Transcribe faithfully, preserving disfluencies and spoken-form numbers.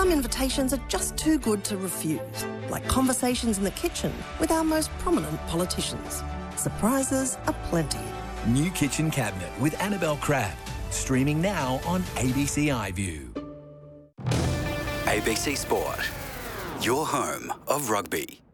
Some invitations are just too good to refuse, like conversations in the kitchen with our most prominent politicians. Surprises aplenty. New Kitchen Cabinet with Annabelle Crabb. Streaming now on A B C iView. A B C Sport, your home of rugby.